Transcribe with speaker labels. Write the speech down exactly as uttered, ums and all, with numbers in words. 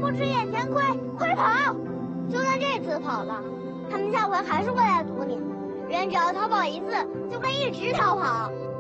Speaker 1: 不吃眼前亏，快跑！就算这次跑了，他们下回还是会来堵你。人只要逃跑一次，就会一直逃跑。